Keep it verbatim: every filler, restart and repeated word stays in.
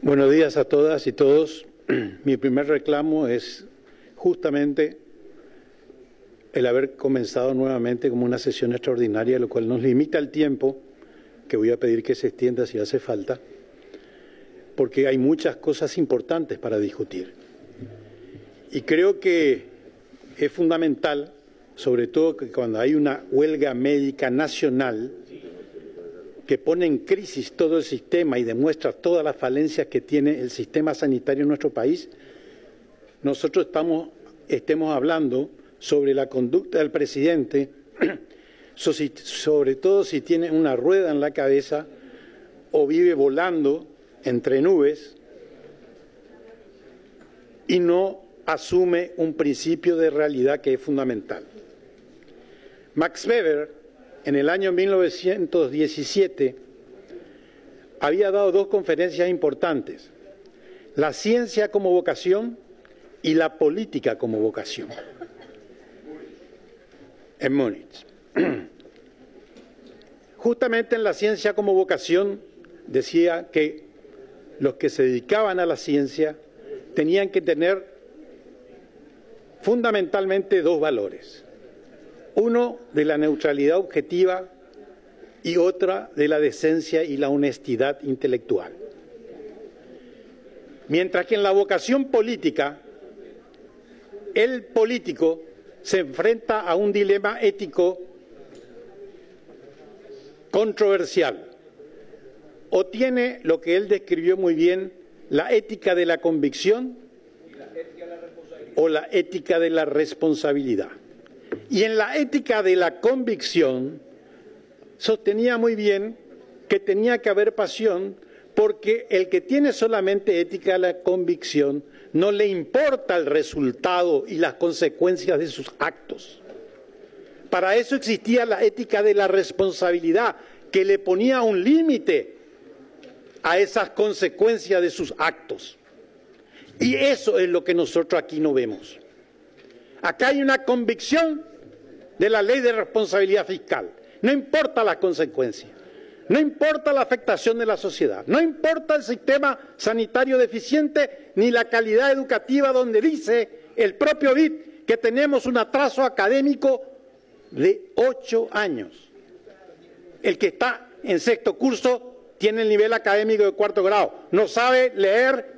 Buenos días a todas y todos. Mi primer reclamo es justamente el haber comenzado nuevamente como una sesión extraordinaria, lo cual nos limita el tiempo, que voy a pedir que se extienda si hace falta, porque hay muchas cosas importantes para discutir. Y creo que es fundamental, sobre todo que cuando hay una huelga médica nacional que pone en crisis todo el sistema y demuestra todas las falencias que tiene el sistema sanitario en nuestro país, nosotros estamos, estemos hablando sobre la conducta del presidente, sobre todo si tiene una rueda en la cabeza o vive volando entre nubes y no asume un principio de realidad que es fundamental. Max Weber, en el año mil novecientos diecisiete, había dado dos conferencias importantes: la ciencia como vocación y la política como vocación, en Múnich. Justamente en la ciencia como vocación decía que los que se dedicaban a la ciencia tenían que tener fundamentalmente dos valores: uno de la neutralidad objetiva y otra de la decencia y la honestidad intelectual. Mientras que en la vocación política, el político se enfrenta a un dilema ético controversial. O tiene lo que él describió muy bien, la ética de la convicción o la ética de la responsabilidad. Y en la ética de la convicción sostenía muy bien que tenía que haber pasión, porque el que tiene solamente ética de la convicción no le importa el resultado y las consecuencias de sus actos. Para eso existía la ética de la responsabilidad, que le ponía un límite a esas consecuencias de sus actos. Y eso es lo que nosotros aquí no vemos. Acá hay una convicción de la ley de responsabilidad fiscal. No importa las consecuencias, no importa la afectación de la sociedad, no importa el sistema sanitario deficiente ni la calidad educativa, donde dice el propio B I D que tenemos un atraso académico de ocho años. El que está en sexto curso tiene el nivel académico de cuarto grado, no sabe leer